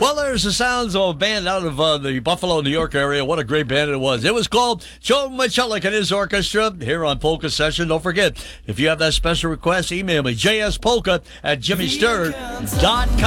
Well, there's the sounds of a band out of the Buffalo, New York area. What a great band it was. It was called Joe Michelik and his orchestra here on Polka Session. Don't forget, if you have that special request, email me, jspolka@jimmystern.com.